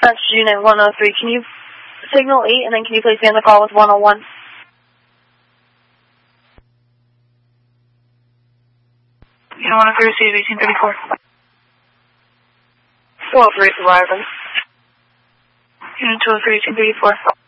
dispatch unit 103. Can you signal 8 and then can you place me on the call with 101? Unit 103, receive 1834. 203 arriving. Unit 203, 1834.